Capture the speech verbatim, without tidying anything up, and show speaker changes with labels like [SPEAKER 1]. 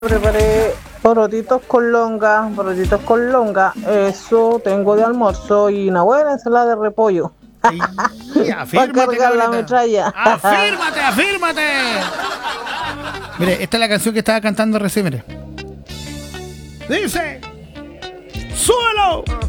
[SPEAKER 1] Preparé porotitos con longa, porotitos con longa, eso tengo de almuerzo y una buena ensalada de repollo.
[SPEAKER 2] Y,
[SPEAKER 1] Para
[SPEAKER 2] afírmate,
[SPEAKER 1] cargar la
[SPEAKER 2] cabrita.
[SPEAKER 1] metralla.
[SPEAKER 2] Afírmate, afírmate. Mire, esta es la canción que estaba cantando recién, mire. Dice, ¡súbelo!